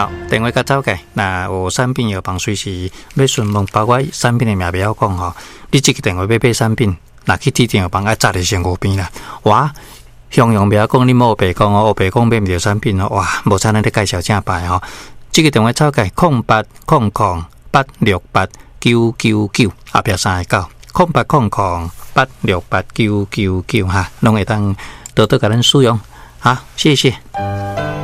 好，电话甲走起，那有产品药房随时要询问，包括产品的名不要讲吼。你这个电话要买产品，那去指定药房要早就先5边啦。哇，向阳不要讲，你莫白讲哦，白讲买唔到产品哦。哇，无才能你介绍正牌吼。这个电话走起0800868999后壁3个90800868999哈，拢会当多多甲咱使用。好，谢谢。